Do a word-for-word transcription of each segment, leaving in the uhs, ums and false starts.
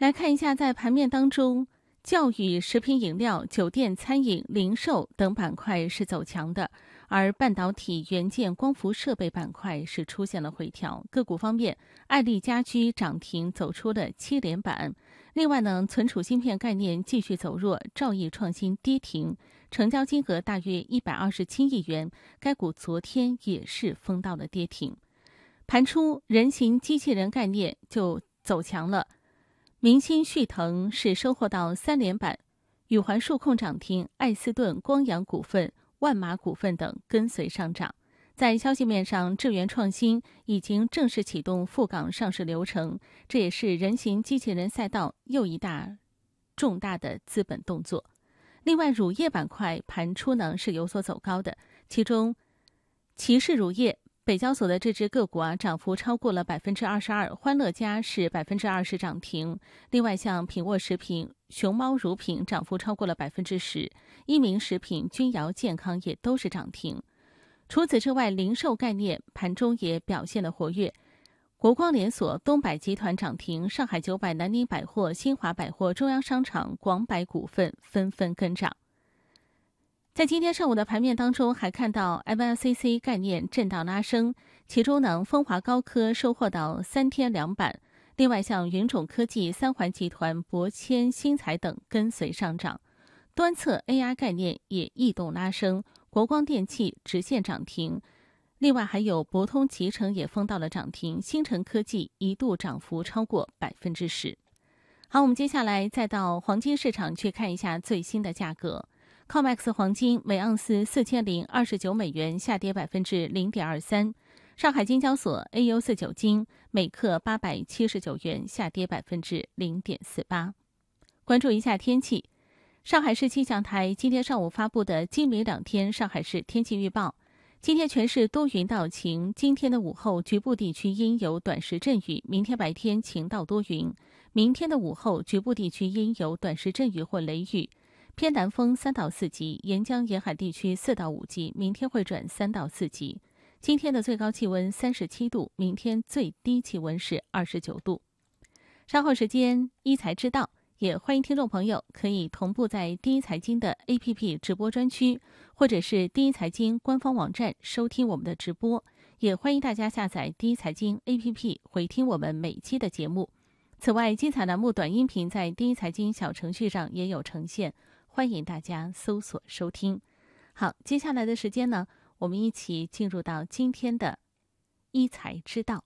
来看一下，在盘面当中，教育、食品饮料、酒店、餐饮、零售等板块是走强的，而半导体、元件、光伏设备板块是出现了回调。个股方面，爱立家居涨停，走出了七连板。另外呢，存储芯片概念继续走弱，兆易创新跌停，成交金额大约一百二十七亿元，该股昨天也是封到了跌停。盘出人形机器人概念就走强了。明星旭腾是收获到三连板，宇环数控涨停，艾斯顿、光阳股份、万马股份等跟随上涨。在消息面上，智源创新已经正式启动赴港上市流程，这也是人形机器人赛道又一大重大的资本动作。另外，乳业板块盘出呢是有所走高的，其中骑士乳业北交所的这只个股啊，涨幅超过了百分之二十二，欢乐家是百分之二十涨停。另外，像品沃食品、熊猫乳品涨幅超过了百分之十，一鸣食品、君瑶健康也都是涨停。除此之外，零售概念盘中也表现了活跃，国光连锁、东百集团涨停，上海九百、南宁百货、新华百货、中央商场、广百股份纷纷跟涨。在今天上午的盘面当中，还看到 M L C C 概念震荡拉升，其中呢，丰华高科收获到三天两板，另外像云种科技、三环集团、博谦、新材等跟随上涨。端侧 A I 概念也异动拉升，国光电器直线涨停，另外还有博通集成也封到了涨停，新城科技一度涨幅超过百分之十。好，我们接下来再到黄金市场去看一下最新的价格。C O M E X 黄金每盎司四千零二十九美元，下跌百分之零点二三。上海金交所 A U 四九金每克八百七十九元，下跌百分之零点四八。关注一下天气，上海市气象台今天上午发布的今明两天上海市天气预报。今天全市多云到晴，今天的午后局部地区阴有短时阵雨，明天白天晴到多云，明天的午后局部地区阴有短时阵雨或雷雨。偏南风三到四级，沿江沿海地区四到五级，明天会转三到四级。今天的最高气温三十七度，明天最低气温是二十九度。稍后时间一财知道，也欢迎听众朋友可以同步在第一财经的 A P P 直播专区，或者是第一财经官方网站收听我们的直播，也欢迎大家下载第一财经 A P P 回听我们每期的节目。此外，精彩栏目短音频在第一财经小程序上也有呈现，欢迎大家搜索收听。好，接下来的时间呢，我们一起进入到今天的一财知道。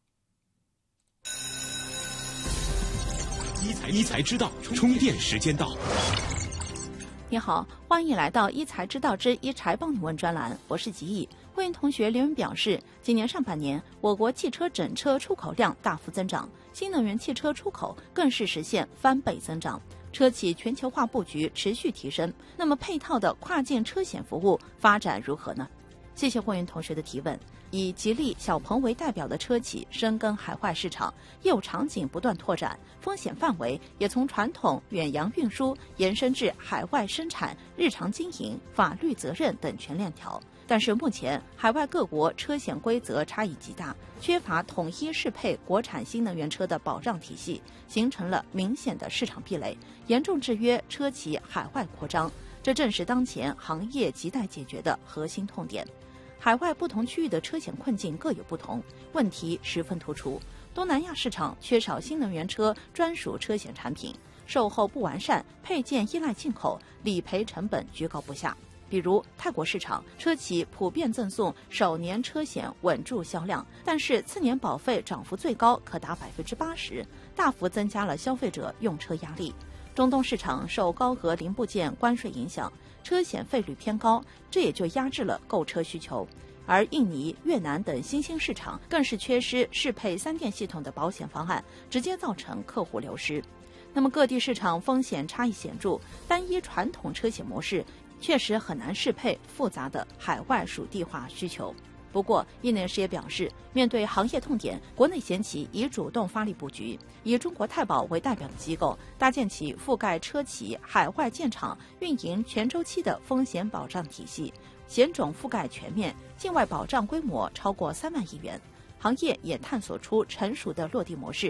一财一财知道，充电时间到。 你好，欢迎来到一财知道之一财帮你问专栏，我是吉毅。会员同学留言表示，今年上半年我国汽车整车出口量大幅增长，新能源汽车出口更是实现翻倍增长，车企全球化布局持续提升。那么配套的跨境车险服务发展如何呢？谢谢会员同学的提问。以吉利、小鹏为代表的车企深耕海外市场，业务场景不断拓展，风险范围也从传统远洋运输延伸至海外生产、日常经营、法律责任等全链条。但是目前海外各国车险规则差异极大，缺乏统一适配国产新能源车的保障体系，形成了明显的市场壁垒，严重制约车企海外扩张。这正是当前行业亟待解决的核心痛点。海外不同区域的车险困境各有不同，问题十分突出。东南亚市场缺少新能源车专属车险产品，售后不完善，配件依赖进口，理赔成本居高不下。比如泰国市场，车企普遍赠送首年车险稳住销量，但是次年保费涨幅最高可达百分之八十，大幅增加了消费者用车压力。中东市场受高额零部件关税影响，车险费率偏高，这也就压制了购车需求。而印尼、越南等新兴市场更是缺失适配三电系统的保险方案，直接造成客户流失。那么各地市场风险差异显著，单一传统车险模式确实很难适配复杂的海外属地化需求。不过，业内人士也表示，面对行业痛点，国内险企已主动发力布局，以中国太保为代表的机构，搭建起覆盖车企海外建厂、运营全周期的风险保障体系，险种覆盖全面，境外保障规模超过三万亿元。行业也探索出成熟的落地模式，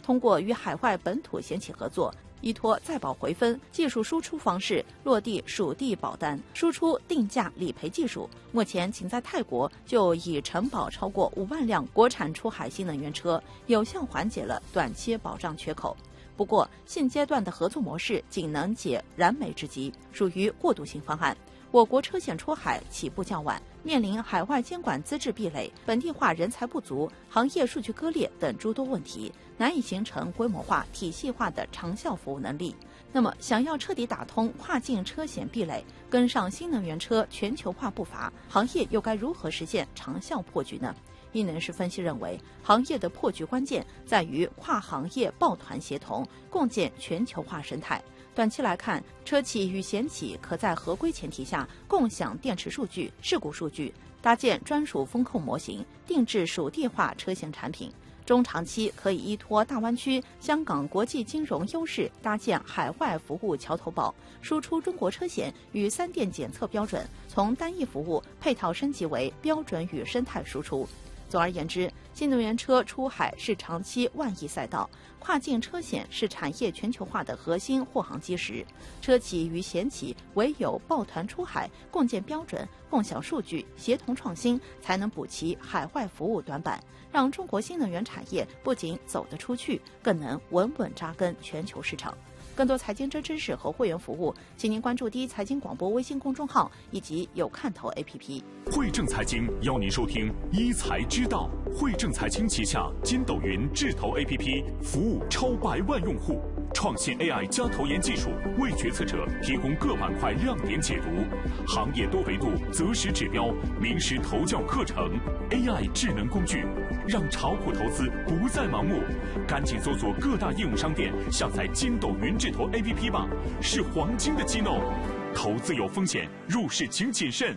通过与海外本土险企合作，依托再保回分技术输出方式落地属地保单，输出定价理赔技术。目前仅在泰国就已承保超过五万辆国产出海新能源车，有效缓解了短期保障缺口。不过，现阶段的合作模式仅能解燃眉之急，属于过渡性方案。我国车险出海起步较晚，面临海外监管资质壁垒、本地化人才不足、行业数据割裂等诸多问题，难以形成规模化、体系化的长效服务能力。那么，想要彻底打通跨境车险壁垒，跟上新能源车全球化步伐，行业又该如何实现长效破局呢？一人士分析认为，行业的破局关键在于跨行业抱团协同，共建全球化生态。短期来看，车企与险企可在合规前提下共享电池数据、事故数据，搭建专属风控模型，定制属地化车险产品。中长期可以依托大湾区、香港国际金融优势，搭建海外服务桥头堡，输出中国车险与三电检测标准，从单一服务配套升级为标准与生态输出。总而言之，新能源车出海是长期万亿赛道，跨境车险是产业全球化的核心护航基石。车企与险企唯有抱团出海，共建标准，共享数据，协同创新，才能补齐海外服务短板，让中国新能源产业不仅走得出去，更能稳稳扎根全球市场。更多财经真知识和会员服务，请您关注第一财经广播微信公众号以及有看头 A P P。 汇正财经邀您收听一财知道。汇正财经旗下筋斗云智投 A P P 服务超百万用户，创新 A I 加投研技术，为决策者提供各板块亮点解读，行业多维度择时指标，名师投教课程 ，A I 智能工具，让炒股投资不再盲目。赶紧搜索各大应用商店，下载筋斗云智投 A P P 吧，是黄金的机能。投资有风险，入市请谨慎。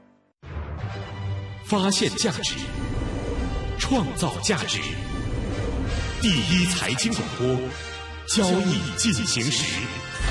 发现价值，创造价值。第一财经广播，交易进行时。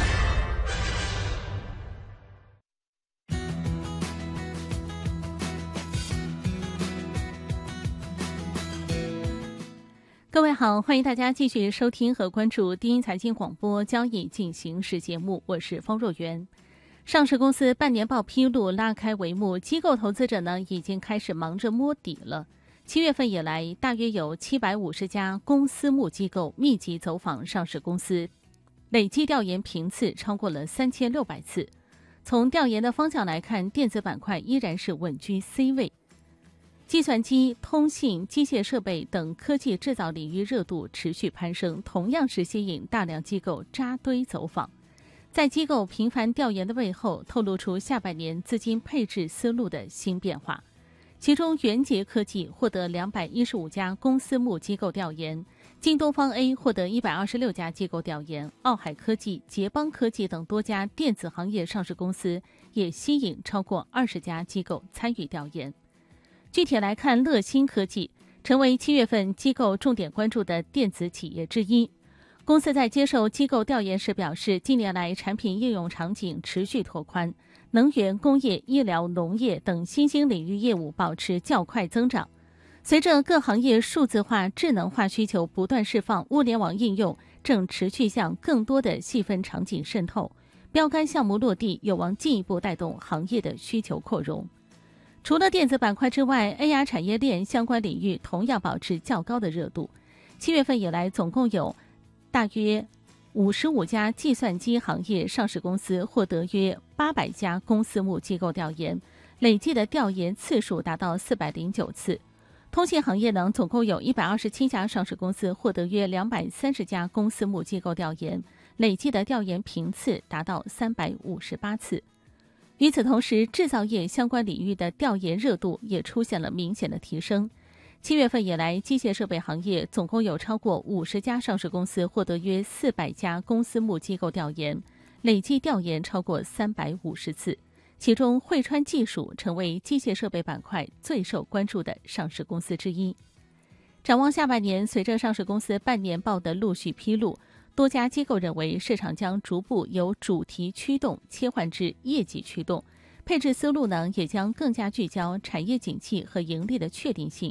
各位好，欢迎大家继续收听和关注第一财经广播交易进行时节目，我是方若媛。上市公司半年报披露拉开帷幕，机构投资者呢已经开始忙着摸底了。七月份以来，大约有七百五十家公私募机构密集走访上市公司，累计调研频次超过了三千六百次。从调研的方向来看，电子板块依然是稳居 C 位。计算机、通信、机械设备等科技制造领域热度持续攀升，同样是吸引大量机构扎堆走访。在机构频繁调研的背后，透露出下半年资金配置思路的新变化。其中，元捷科技获得两百一十五家公私募机构调研，京东方 A 获得一百二十六家机构调研，奥海科技、捷邦科技等多家电子行业上市公司也吸引超过二十家机构参与调研。具体来看，乐新科技成为七月份机构重点关注的电子企业之一。公司在接受机构调研时表示，近年来产品应用场景持续拓宽，能源、工业、医疗、农业等新兴领域业务保持较快增长。随着各行业数字化、智能化需求不断释放，物联网应用正持续向更多的细分场景渗透，标杆项目落地有望进一步带动行业的需求扩容。除了电子板块之外 ，A R 产业链相关领域同样保持较高的热度。七月份以来，总共有大约五十五家计算机行业上市公司获得约八百家公私募机构调研，累计的调研次数达到四百零九次。通信行业呢，总共有一百二十七家上市公司获得约两百三十家公私募机构调研，累计的调研频次达到三百五十八次。与此同时，制造业相关领域的调研热度也出现了明显的提升。七月份以来，机械设备行业总共有超过五十家上市公司获得约四百家公私募机构调研，累计调研超过三百五十次。其中，汇川技术成为机械设备板块最受关注的上市公司之一。展望下半年，随着上市公司半年报的陆续披露，多家机构认为市场将逐步由主题驱动切换至业绩驱动，配置思路呢也将更加聚焦产业景气和盈利的确定性，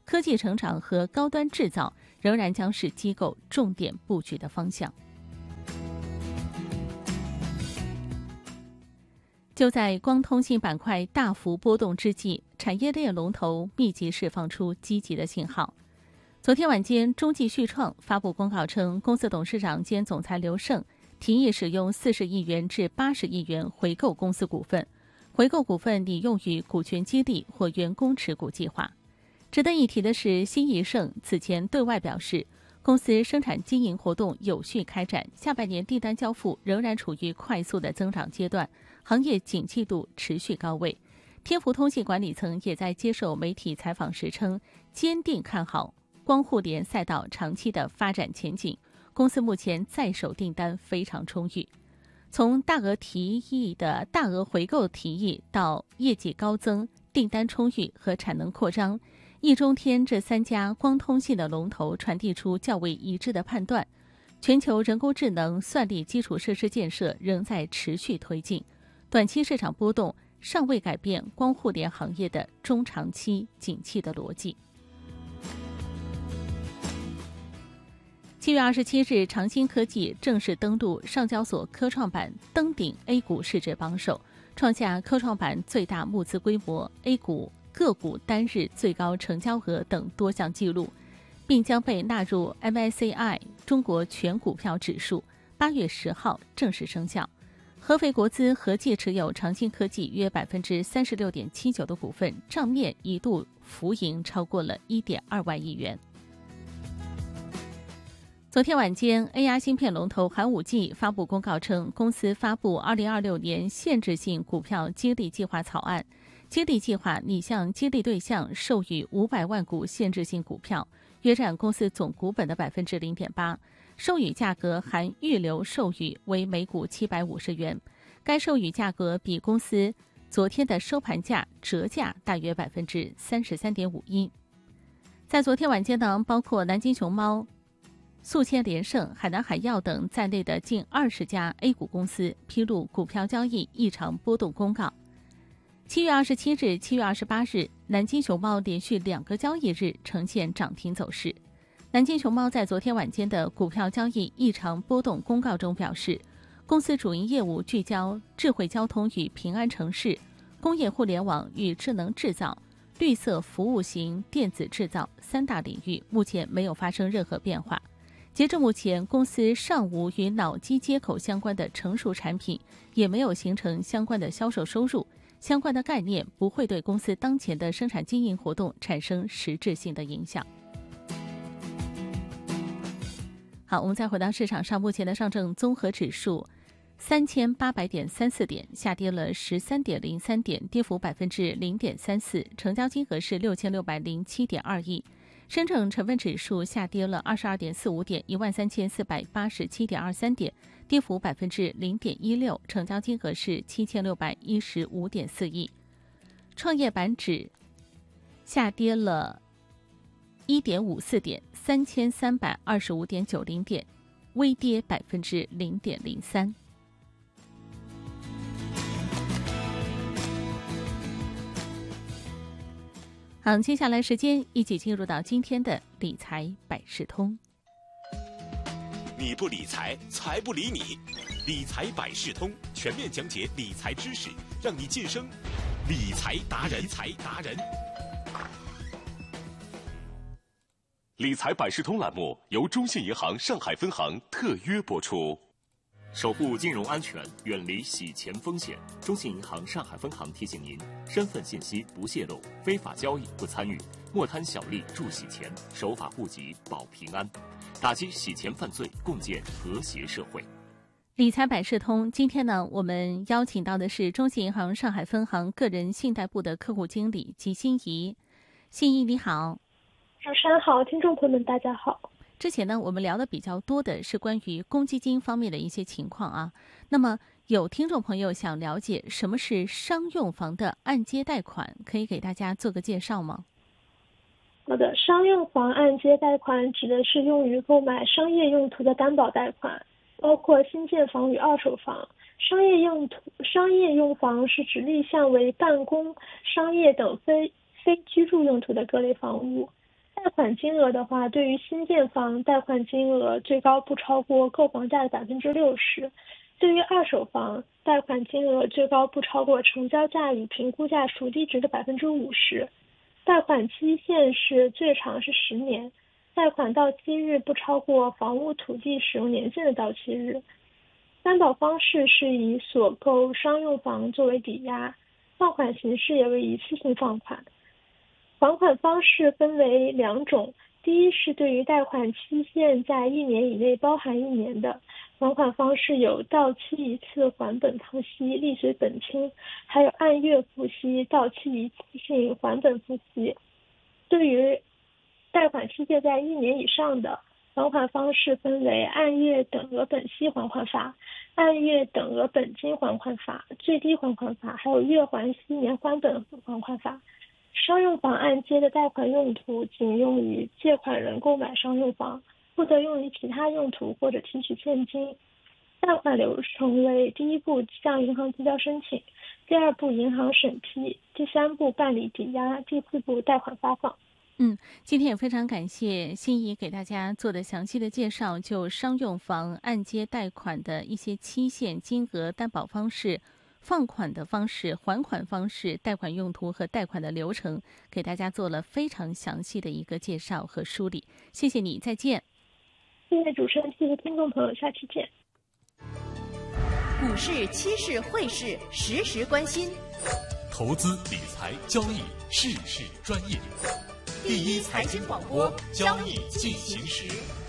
科技成长和高端制造仍然将是机构重点布局的方向。就在光通信板块大幅波动之际，产业链龙头密集释放出积极的信号。昨天晚间，中继旭创发布公告称，公司董事长兼总裁刘盛提议使用四十亿元至八十亿元回购公司股份，回购股份拟用于股权激励或员工持股计划。值得一提的是，新宜盛此前对外表示，公司生产经营活动有序开展，下半年订单交付仍然处于快速的增长阶段，行业景气度持续高位。天福通信管理层也在接受媒体采访时称，坚定看好光互联赛道长期的发展前景，公司目前在手订单非常充裕。从大额提议的大额回购提议到业绩高增、订单充裕和产能扩张，易中天这三家光通信的龙头传递出较为一致的判断：全球人工智能算力基础设施建设仍在持续推进，短期市场波动尚未改变光互联行业的中长期景气的逻辑。七月二十七日，长兴科技正式登陆上交所科创板，登顶 A 股市值榜首，创下科创板最大募资规模、A 股个股单日最高成交额等多项纪录，并将被纳入 M S C I 中国全股票指数，八月十号正式生效。合肥国资合计持有长兴科技约百分之三十六点七九的股份，账面一度浮盈超过了一点二万亿元。昨天晚间 ，A I 芯片龙头寒武纪发布公告称，公司发布二零二六年限制性股票激励计划草案，激励计划拟向激励对象授予五百万股限制性股票，约占公司总股本的百分之零点八，授予价格含预留授予为每股七百五十元，该授予价格比公司昨天的收盘价折价大约百分之三十三点五一。在昨天晚间呢，包括南京熊猫、宿迁联盛、海南海药等在内的近二十家 A 股公司披露股票交易异常波动公告。七月二十七日、七月二十八日，南京熊猫连续两个交易日呈现涨停走势。南京熊猫在昨天晚间的股票交易异常波动公告中表示，公司主营业务聚焦智慧交通与平安城市、工业互联网与智能制造、绿色服务型电子制造三大领域，目前没有发生任何变化。截至目前，公司尚无与脑机接口相关的成熟产品，也没有形成相关的销售收入，相关的概念不会对公司当前的生产经营活动产生实质性的影响。好，我们再回到市场上，目前的上证综合指数三千八百点三四点，下跌了十三点零三点，跌幅百分之零点三四，成交金额是六千六百零七点二亿。深证成分指数下跌了二十二点四五点，一万三千四百八十七点二三点，跌幅百分之零点一六，成交金额是七千六百一十五点四亿。创业板指下跌了一点五四点，三千三百二十五点九零点，微跌百分之零点零三。好，接下来时间一起进入到今天的理财百事通。 你不理财，财不理你。理财百事通全面讲解理财知识，让你晋升理财达人。理财达人。理财百事通栏目由中信银行上海分行特约播出。守护金融安全，远离洗钱风险。中信银行上海分行提醒您：身份信息不泄露，非法交易不参与，莫贪小利助洗钱，守法户籍保平安，打击洗钱犯罪，共建和谐社会。 理财百事通，今天呢，我们邀请到的是中信银行上海分行个人信贷部的客户经理吉欣怡。欣怡你好。 主持人好，听众朋友们大家好。 之前呢，我们聊的比较多的是关于公积金方面的一些情况啊。那么有听众朋友想了解什么是商用房的按揭贷款，可以给大家做个介绍吗？ 好的，商用房按揭贷款指的是用于购买商业用途的担保贷款，包括新建房与二手房。商业用途、商业用房是指立项为办公、商业等非非居住用途的各类房屋。 贷款金额的话，对于新建房贷款金额最高不超过购房价的百分之六十，对于二手房贷款金额最高不超过成交价与评估价孰低值的百分之五十，贷款期限是最长是十年，贷款到期日不超过房屋土地使用年限的到期日。担保方式是以所购商用房作为抵押，放款形式也为一次性放款。还款方式分为两种，第一是对于贷款期限在一年以内包含一年的，还款方式有到期一次还本付息，利随本清，还有按月付息，到期一次性还本付息。对于贷款期限在一年以上的，还款方式分为按月等额本息还款法、按月等额本金还款法、最低还款法，还有月还息年还本还款法。商用房按揭的贷款用途仅用于借款人购买商用房，不得用于其他用途或者提取现金。贷款流程为：第一步向银行提交申请，第二步银行审批，第三步办理抵押，第四步贷款发放。 嗯，今天也非常感谢心怡给大家做的详细的介绍，就商用房按揭贷款的一些期限、金额、担保方式、放款的方式、还款方式、贷款用途和贷款的流程，给大家做了非常详细的一个介绍和梳理。谢谢你，再见。 谢谢主持人，谢谢听众朋友，下期见。 股市、期市、汇市，时时关心。 投资理财交易，事事专业。第一财经广播，交易进行时。